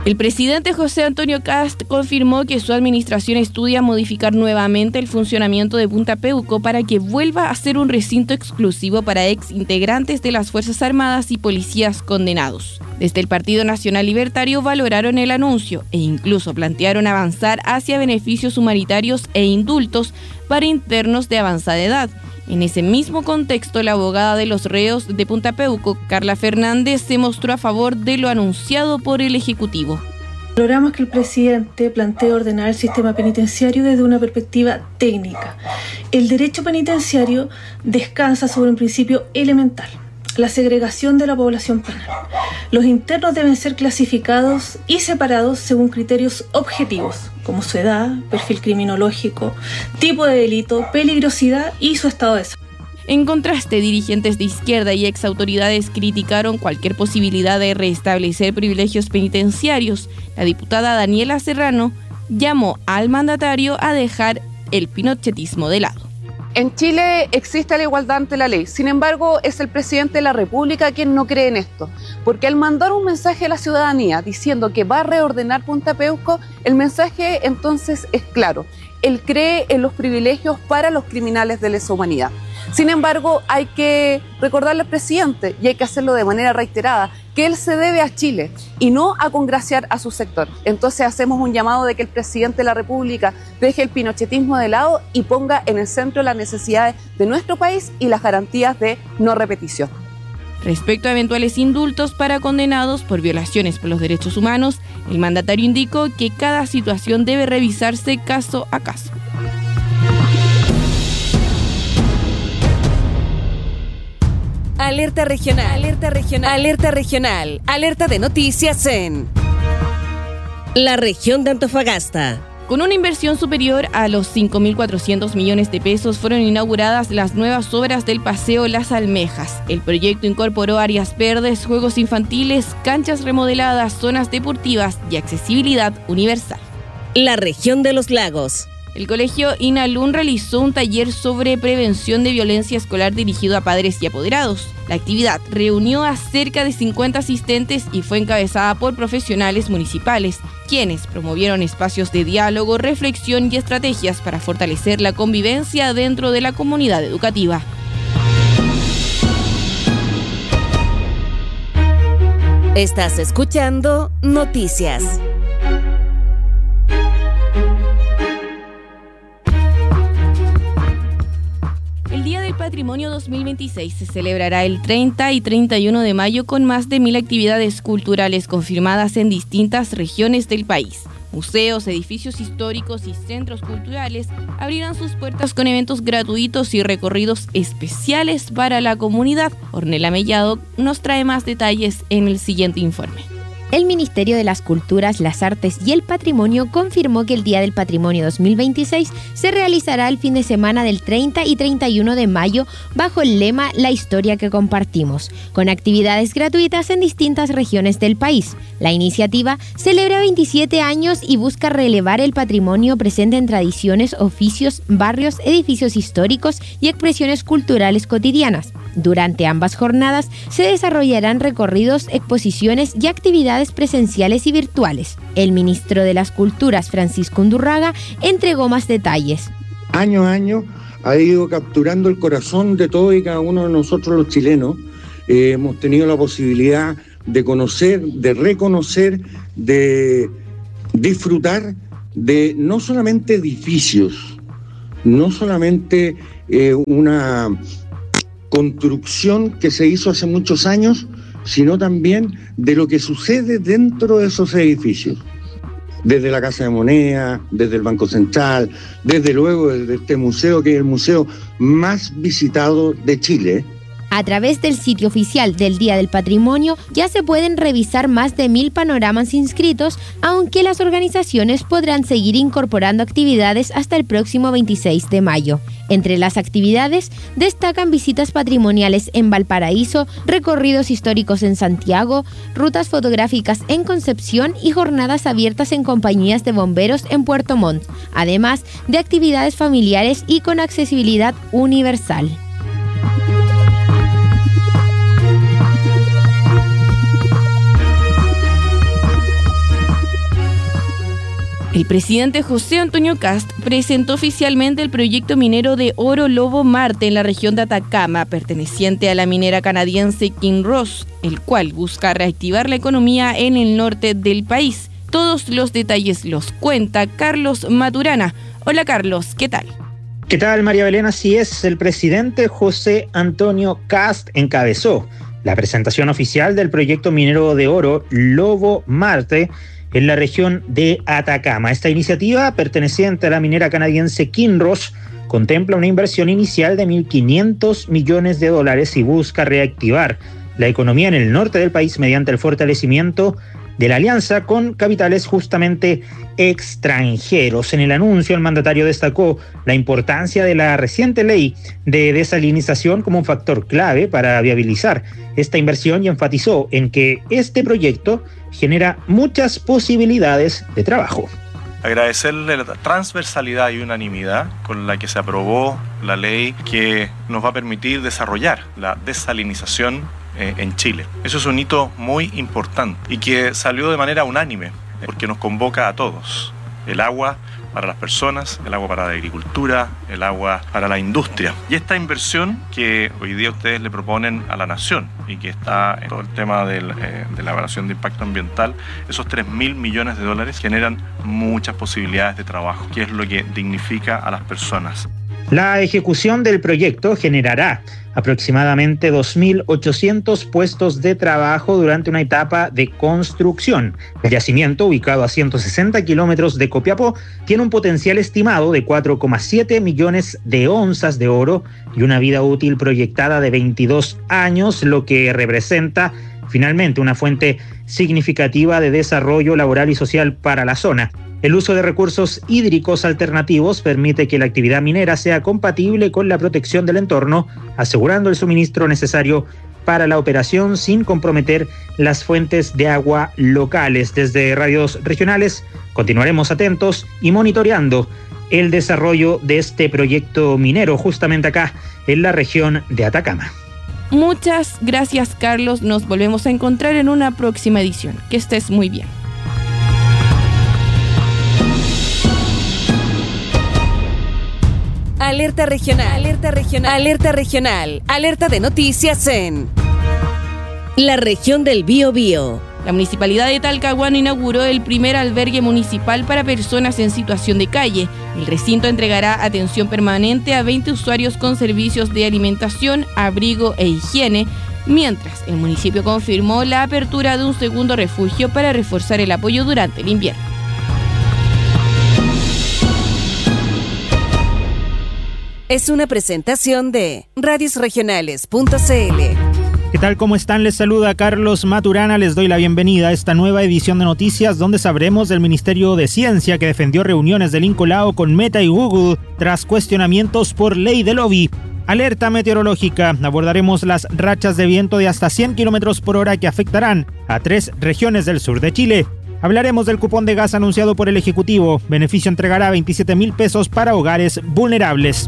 El presidente José Antonio Kast confirmó que su administración estudia modificar nuevamente el funcionamiento de Punta Peuco para que vuelva a ser un recinto exclusivo para ex integrantes de las Fuerzas Armadas y policías condenados. Desde el Partido Nacional Libertario valoraron el anuncio e incluso plantearon avanzar hacia beneficios humanitarios e indultos para internos de avanzada edad. En ese mismo contexto, la abogada de los reos de Punta Peuco, Carla Fernández, se mostró a favor de lo anunciado por el Ejecutivo. Valoramos que el presidente plantea ordenar el sistema penitenciario desde una perspectiva técnica. El derecho penitenciario descansa sobre un principio elemental: la segregación de la población penal. Los internos deben ser clasificados y separados según criterios objetivos, como su edad, perfil criminológico, tipo de delito, peligrosidad y su estado de salud. En contraste, dirigentes de izquierda y exautoridades criticaron cualquier posibilidad de restablecer privilegios penitenciarios. La diputada Daniela Serrano llamó al mandatario a dejar el pinochetismo de lado. En Chile existe la igualdad ante la ley, sin embargo es el presidente de la República quien no cree en esto, porque al mandar un mensaje a la ciudadanía diciendo que va a reordenar Punta Peuco, el mensaje entonces es claro: él cree en los privilegios para los criminales de lesa humanidad. Sin embargo, hay que recordarle al presidente, y hay que hacerlo de manera reiterada, que él se debe a Chile y no a congraciar a su sector. Entonces hacemos un llamado de que el presidente de la República deje el pinochetismo de lado y ponga en el centro las necesidades de nuestro país y las garantías de no repetición. Respecto a eventuales indultos para condenados por violaciones por los derechos humanos, el mandatario indicó que cada situación debe revisarse caso a caso. Alerta regional, alerta regional, alerta regional, alerta de noticias en la región de Antofagasta. Con una inversión superior a los cinco mil cuatrocientos millones de pesos fueron inauguradas las nuevas obras del Paseo Las Almejas. El proyecto incorporó áreas verdes, juegos infantiles, canchas remodeladas, zonas deportivas y accesibilidad universal. La región de los lagos. El colegio INALUN realizó un taller sobre prevención de violencia escolar dirigido a padres y apoderados. La actividad reunió a cerca de cincuenta asistentes y fue encabezada por profesionales municipales, quienes promovieron espacios de diálogo, reflexión y estrategias para fortalecer la convivencia dentro de la comunidad educativa. Estás escuchando Noticias. El Día del Patrimonio dos mil veintiséis se celebrará el treinta y treinta y uno de mayo con más de mil actividades culturales confirmadas en distintas regiones del país. Museos, edificios históricos y centros culturales abrirán sus puertas con eventos gratuitos y recorridos especiales para la comunidad. Ornella Mellado nos trae más detalles en el siguiente informe. El Ministerio de las Culturas, las Artes y el Patrimonio confirmó que el Día del Patrimonio dos mil veintiséis se realizará el fin de semana del treinta y treinta y uno de mayo bajo el lema La historia que compartimos, con actividades gratuitas en distintas regiones del país. La iniciativa celebra veintisiete años y busca relevar el patrimonio presente en tradiciones, oficios, barrios, edificios históricos y expresiones culturales cotidianas. Durante ambas jornadas se desarrollarán recorridos, exposiciones y actividades presenciales y virtuales. El ministro de las Culturas, Francisco Undurraga, entregó más detalles. Año a año ha ido capturando el corazón de todos y cada uno de nosotros los chilenos. Eh, hemos tenido la posibilidad de conocer, de reconocer, de disfrutar de no solamente edificios, no solamente eh, una construcción que se hizo hace muchos años, sino también de lo que sucede dentro de esos edificios. Desde la Casa de Moneda, desde el Banco Central, desde luego desde este museo, que es el museo más visitado de Chile. A través del sitio oficial del Día del Patrimonio ya se pueden revisar más de mil panoramas inscritos, aunque las organizaciones podrán seguir incorporando actividades hasta el próximo veintiséis de mayo. Entre las actividades destacan visitas patrimoniales en Valparaíso, recorridos históricos en Santiago, rutas fotográficas en Concepción y jornadas abiertas en compañías de bomberos en Puerto Montt, además de actividades familiares y con accesibilidad universal. El presidente José Antonio Kast presentó oficialmente el proyecto minero de oro Lobo Marte en la región de Atacama, perteneciente a la minera canadiense Kinross, el cual busca reactivar la economía en el norte del país. Todos los detalles los cuenta Carlos Maturana. Hola Carlos, ¿qué tal? ¿Qué tal, María Belén? Así es, el presidente José Antonio Kast encabezó la presentación oficial del proyecto minero de oro Lobo Marte en la región de Atacama. Esta iniciativa, perteneciente a la minera canadiense Kinross, contempla una inversión inicial de mil quinientos millones de dólares y busca reactivar la economía en el norte del país mediante el fortalecimiento de la alianza con capitales justamente extranjeros. En el anuncio, el mandatario destacó la importancia de la reciente ley de desalinización como un factor clave para viabilizar esta inversión y enfatizó en que este proyecto genera muchas posibilidades de trabajo. Agradecerle la transversalidad y unanimidad con la que se aprobó la ley que nos va a permitir desarrollar la desalinización eh, en Chile. Eso es un hito muy importante y que salió de manera unánime porque nos convoca a todos. El agua para las personas, el agua para la agricultura, el agua para la industria. Y esta inversión que hoy día ustedes le proponen a la nación y que está en todo el tema del, eh, de la evaluación de impacto ambiental, esos tres mil millones de dólares generan muchas posibilidades de trabajo, que es lo que dignifica a las personas. La ejecución del proyecto generará aproximadamente dos mil ochocientos puestos de trabajo durante una etapa de construcción. El yacimiento, ubicado a ciento sesenta kilómetros de Copiapó, tiene un potencial estimado de cuatro coma siete millones de onzas de oro y una vida útil proyectada de veintidós años, lo que representa finalmente una fuente significativa de desarrollo laboral y social para la zona. El uso de recursos hídricos alternativos permite que la actividad minera sea compatible con la protección del entorno, asegurando el suministro necesario para la operación sin comprometer las fuentes de agua locales. Desde Radios Regionales continuaremos atentos y monitoreando el desarrollo de este proyecto minero justamente acá en la región de Atacama. Muchas gracias, Carlos. Nos volvemos a encontrar en una próxima edición. Que estés muy bien. Alerta regional, alerta regional, alerta regional, alerta de noticias en la región del Biobío. La Municipalidad de Talcahuano inauguró el primer albergue municipal para personas en situación de calle. El recinto entregará atención permanente a veinte usuarios con servicios de alimentación, abrigo e higiene, mientras el municipio confirmó la apertura de un segundo refugio para reforzar el apoyo durante el invierno. Es una presentación de radios regionales punto c l. ¿Qué tal? ¿Cómo están? Les saluda Carlos Maturana. Les doy la bienvenida a esta nueva edición de noticias donde sabremos del Ministerio de Ciencia que defendió reuniones del Incolao con Meta y Google tras cuestionamientos por ley de lobby. Alerta meteorológica. Abordaremos las rachas de viento de hasta cien kilómetros por hora que afectarán a tres regiones del sur de Chile. Hablaremos del cupón de gas anunciado por el Ejecutivo. Beneficio entregará veintisiete mil pesos para hogares vulnerables.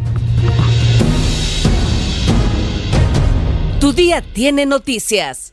Tu día tiene noticias.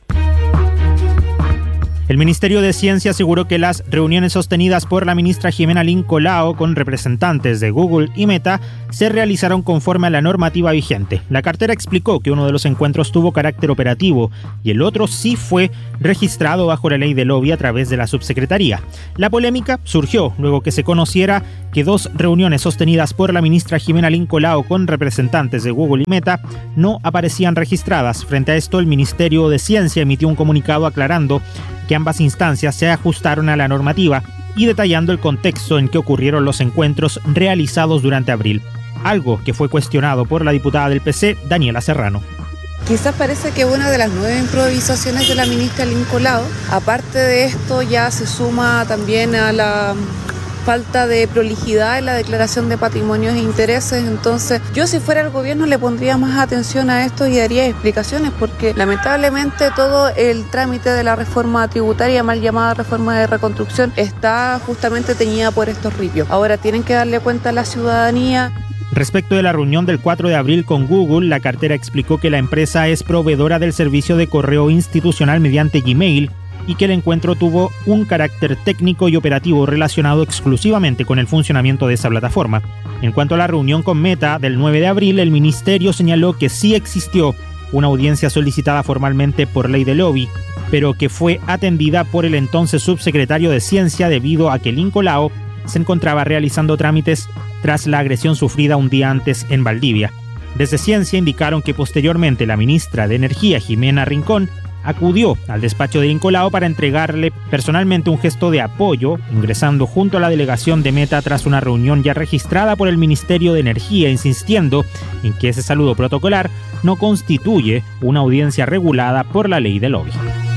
El Ministerio de Ciencia aseguró que las reuniones sostenidas por la ministra Jimena Lincolao con representantes de Google y Meta se realizaron conforme a la normativa vigente. La cartera explicó que uno de los encuentros tuvo carácter operativo y el otro sí fue registrado bajo la ley de lobby a través de la subsecretaría. La polémica surgió luego que se conociera que dos reuniones sostenidas por la ministra Jimena Lincolao con representantes de Google y Meta no aparecían registradas. Frente a esto, el Ministerio de Ciencia emitió un comunicado aclarando que ambas instancias se ajustaron a la normativa y detallando el contexto en que ocurrieron los encuentros realizados durante abril, algo que fue cuestionado por la diputada del P C, Daniela Serrano. Quizás parece que una de las nueve improvisaciones de la ministra Lincolao, aparte de esto, ya se suma también a la falta de prolijidad en la declaración de patrimonios e intereses. Entonces, yo si fuera el gobierno le pondría más atención a esto y daría explicaciones, porque lamentablemente todo el trámite de la reforma tributaria, mal llamada reforma de reconstrucción, está justamente teñida por estos ripios. Ahora tienen que darle cuenta a la ciudadanía. Respecto de la reunión del cuatro de abril con Google, la cartera explicó que la empresa es proveedora del servicio de correo institucional mediante Gmail y que el encuentro tuvo un carácter técnico y operativo relacionado exclusivamente con el funcionamiento de esa plataforma. En cuanto a la reunión con Meta del nueve de abril, el ministerio señaló que sí existió una audiencia solicitada formalmente por ley de lobby, pero que fue atendida por el entonces subsecretario de Ciencia debido a que el Incolao se encontraba realizando trámites tras la agresión sufrida un día antes en Valdivia. Desde Ciencia indicaron que posteriormente la ministra de Energía, Jimena Rincón, acudió al despacho de Incolao para entregarle personalmente un gesto de apoyo, ingresando junto a la delegación de Meta tras una reunión ya registrada por el Ministerio de Energía, insistiendo en que ese saludo protocolar no constituye una audiencia regulada por la ley de lobby.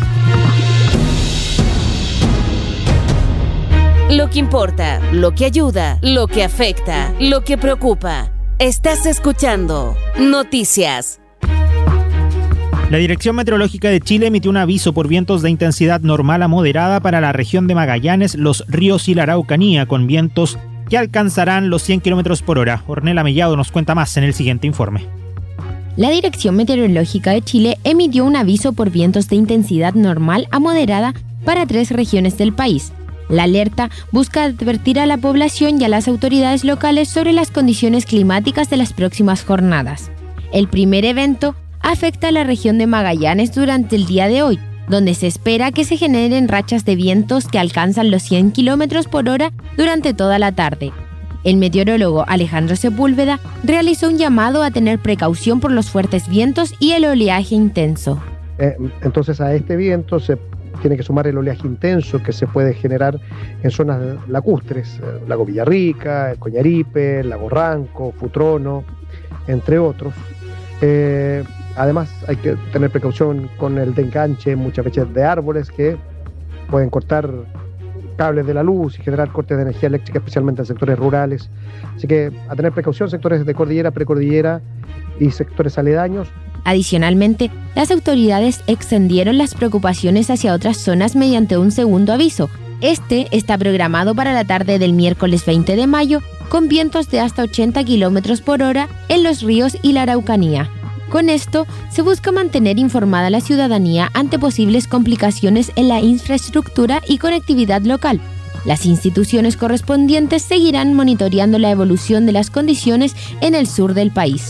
Lo que importa, lo que ayuda, lo que afecta, lo que preocupa. Estás escuchando Noticias. La Dirección Meteorológica de Chile emitió un aviso por vientos de intensidad normal a moderada para la región de Magallanes, Los Ríos y la Araucanía, con vientos que alcanzarán los cien kilómetros por hora. Ornella Mellado nos cuenta más en el siguiente informe. La Dirección Meteorológica de Chile emitió un aviso por vientos de intensidad normal a moderada para tres regiones del país. La alerta busca advertir a la población y a las autoridades locales sobre las condiciones climáticas de las próximas jornadas. El primer evento afecta a la región de Magallanes durante el día de hoy, donde se espera que se generen rachas de vientos que alcanzan los cien kilómetros por hora durante toda la tarde. El meteorólogo Alejandro Sepúlveda realizó un llamado a tener precaución por los fuertes vientos y el oleaje intenso. Eh, entonces a este viento se tiene que sumar el oleaje intenso que se puede generar en zonas lacustres, eh, Lago Villarrica, el Coñaripe, Lago Ranco, Futrono, entre otros. Eh, Además, hay que tener precaución con el enganche muchas veces de árboles que pueden cortar cables de la luz y generar cortes de energía eléctrica, especialmente en sectores rurales. Así que a tener precaución, sectores de cordillera, precordillera y sectores aledaños. Adicionalmente, las autoridades extendieron las preocupaciones hacia otras zonas mediante un segundo aviso. Este está programado para la tarde del miércoles veinte de mayo, con vientos de hasta ochenta kilómetros por hora en Los Ríos y la Araucanía. Con esto, se busca mantener informada a la ciudadanía ante posibles complicaciones en la infraestructura y conectividad local. Las instituciones correspondientes seguirán monitoreando la evolución de las condiciones en el sur del país.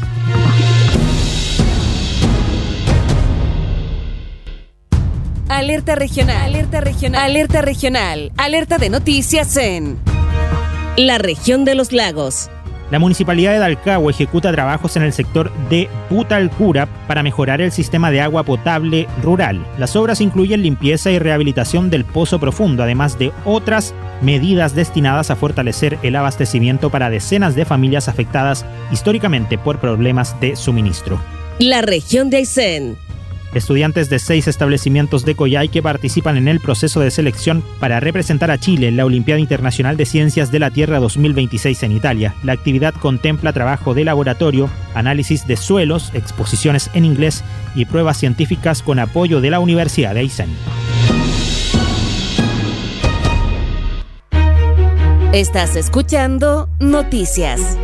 Alerta regional, alerta regional, alerta regional, alerta de noticias en la región de los lagos. La Municipalidad de Dalcahue ejecuta trabajos en el sector de Putalcura para mejorar el sistema de agua potable rural. Las obras incluyen limpieza y rehabilitación del pozo profundo, además de otras medidas destinadas a fortalecer el abastecimiento para decenas de familias afectadas históricamente por problemas de suministro. La región de Aysén. Estudiantes de seis establecimientos de Coyhaique participan en el proceso de selección para representar a Chile en la Olimpiada Internacional de Ciencias de la Tierra dos mil veintiséis en Italia. La actividad contempla trabajo de laboratorio, análisis de suelos, exposiciones en inglés y pruebas científicas con apoyo de la Universidad de Aysén. Estás escuchando Noticias.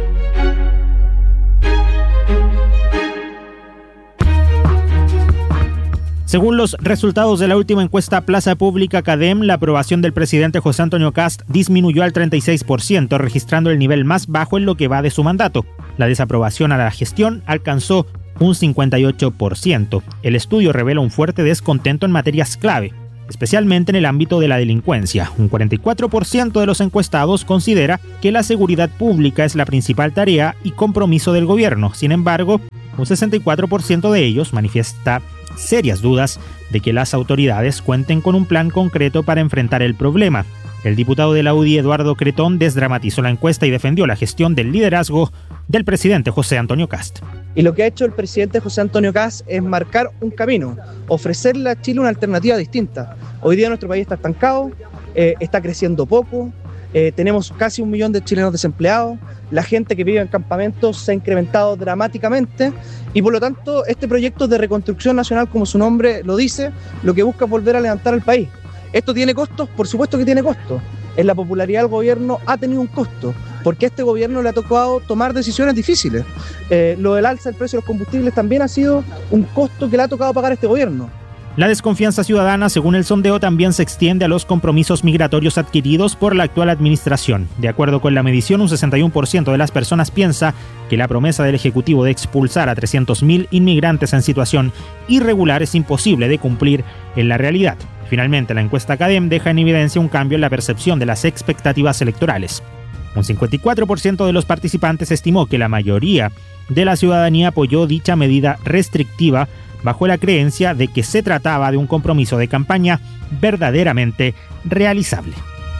Según los resultados de la última encuesta Plaza Pública Cadem, la aprobación del presidente José Antonio Kast disminuyó al treinta y seis por ciento, registrando el nivel más bajo en lo que va de su mandato. La desaprobación a la gestión alcanzó un cincuenta y ocho por ciento. El estudio revela un fuerte descontento en materias clave, especialmente en el ámbito de la delincuencia. Un cuarenta y cuatro por ciento de los encuestados considera que la seguridad pública es la principal tarea y compromiso del gobierno. Sin embargo, un sesenta y cuatro por ciento de ellos manifiesta serias dudas de que las autoridades cuenten con un plan concreto para enfrentar el problema. El diputado de la U D I, Eduardo Cretón, desdramatizó la encuesta y defendió la gestión del liderazgo del presidente José Antonio Kast. Y lo que ha hecho el presidente José Antonio Kast es marcar un camino, ofrecerle a Chile una alternativa distinta. Hoy día nuestro país está estancado, eh, está creciendo poco, eh, tenemos casi un millón de chilenos desempleados, la gente que vive en campamentos se ha incrementado dramáticamente y por lo tanto este proyecto de reconstrucción nacional, como su nombre lo dice, lo que busca es volver a levantar al país. ¿Esto tiene costos? Por supuesto que tiene costos. En la popularidad del gobierno ha tenido un costo, porque a este gobierno le ha tocado tomar decisiones difíciles. Eh, lo del alza del precio de los combustibles también ha sido un costo que le ha tocado pagar a este gobierno. La desconfianza ciudadana, según el sondeo, también se extiende a los compromisos migratorios adquiridos por la actual administración. De acuerdo con la medición, un sesenta y uno por ciento de las personas piensa que la promesa del Ejecutivo de expulsar a trescientos mil inmigrantes en situación irregular es imposible de cumplir en la realidad. Finalmente, la encuesta Cadem deja en evidencia un cambio en la percepción de las expectativas electorales. Un cincuenta y cuatro por ciento de los participantes estimó que la mayoría de la ciudadanía apoyó dicha medida restrictiva bajo la creencia de que se trataba de un compromiso de campaña verdaderamente realizable.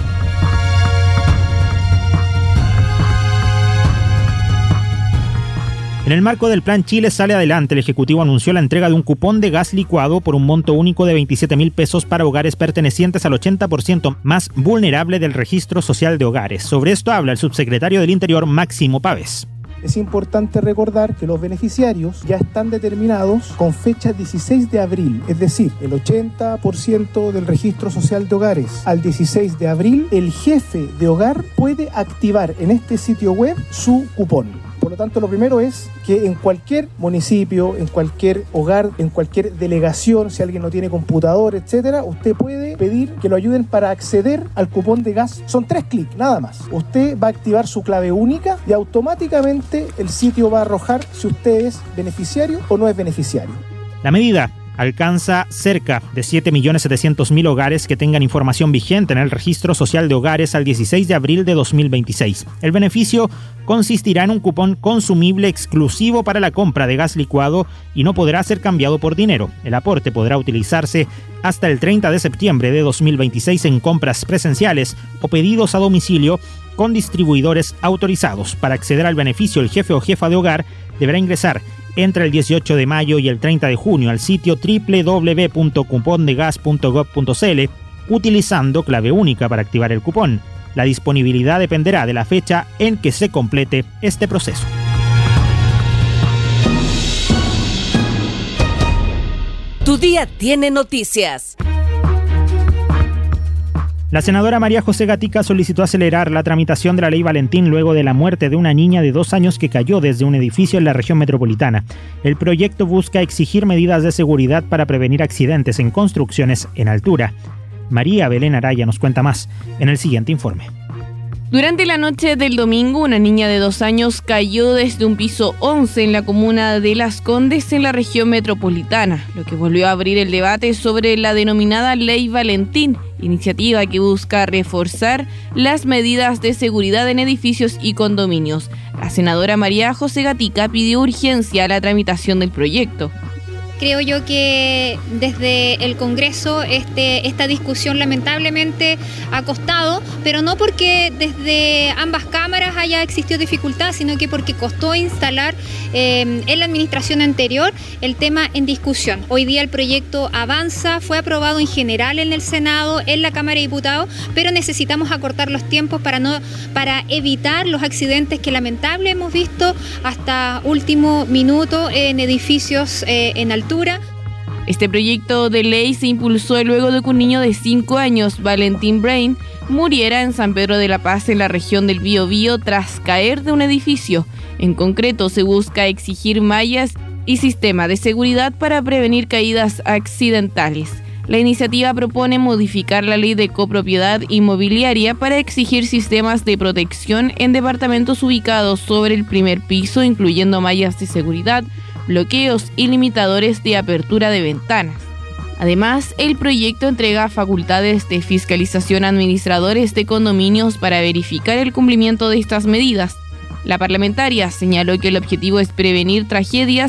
En el marco del Plan Chile Sale Adelante, el Ejecutivo anunció la entrega de un cupón de gas licuado por un monto único de veintisiete mil pesos para hogares pertenecientes al ochenta por ciento más vulnerable del Registro Social de Hogares. Sobre esto habla el subsecretario del Interior, Máximo Pavés. Es importante recordar que los beneficiarios ya están determinados con fecha dieciséis de abril, es decir, el ochenta por ciento del registro social de hogares. Al dieciséis de abril, el jefe de hogar puede activar en este sitio web su cupón. Por lo tanto, lo primero es que en cualquier municipio, en cualquier hogar, en cualquier delegación, si alguien no tiene computador, etcétera, usted puede pedir que lo ayuden para acceder al cupón de gas. Son tres clics, nada más. Usted va a activar su clave única y automáticamente el sitio va a arrojar si usted es beneficiario o no es beneficiario. La medida alcanza cerca de siete millones setecientos mil hogares que tengan información vigente en el Registro Social de Hogares al dieciséis de abril de dos mil veintiséis. El beneficio consistirá en un cupón consumible exclusivo para la compra de gas licuado y no podrá ser cambiado por dinero. El aporte podrá utilizarse hasta el treinta de septiembre de dos mil veintiséis en compras presenciales o pedidos a domicilio con distribuidores autorizados. Para acceder al beneficio, el jefe o jefa de hogar deberá ingresar entre el dieciocho de mayo y el treinta de junio al sitio doble u doble u doble u punto cupondegas punto gob punto c l utilizando clave única para activar el cupón. La disponibilidad dependerá de la fecha en que se complete este proceso. Tu día tiene noticias. La senadora María José Gatica solicitó acelerar la tramitación de la Ley Valentín luego de la muerte de una niña de dos años que cayó desde un edificio en la región metropolitana. El proyecto busca exigir medidas de seguridad para prevenir accidentes en construcciones en altura. María Belén Araya nos cuenta más en el siguiente informe. Durante la noche del domingo, una niña de dos años cayó desde un piso once en la comuna de Las Condes, en la región metropolitana, lo que volvió a abrir el debate sobre la denominada Ley Valentín, iniciativa que busca reforzar las medidas de seguridad en edificios y condominios. La senadora María José Gatica pidió urgencia a la tramitación del proyecto. Creo yo que desde el Congreso este, esta discusión lamentablemente ha costado, pero no porque desde ambas cámaras haya existido dificultad, sino que porque costó instalar eh, en la administración anterior el tema en discusión. Hoy día el proyecto avanza, fue aprobado en general en el Senado, en la Cámara de Diputados, pero necesitamos acortar los tiempos para, no, para evitar los accidentes que lamentablemente hemos visto hasta último minuto en edificios eh, en altura. Este proyecto de ley se impulsó luego de que un niño de cinco años, Valentín Brain, muriera en San Pedro de la Paz, en la región del Biobío, tras caer de un edificio. En concreto, se busca exigir mallas y sistema de seguridad para prevenir caídas accidentales. La iniciativa propone modificar la ley de copropiedad inmobiliaria para exigir sistemas de protección en departamentos ubicados sobre el primer piso, incluyendo mallas de seguridad, bloqueos y limitadores de apertura de ventanas. Además, el proyecto entrega facultades de fiscalización a administradores de condominios para verificar el cumplimiento de estas medidas. La parlamentaria señaló que el objetivo es prevenir tragedias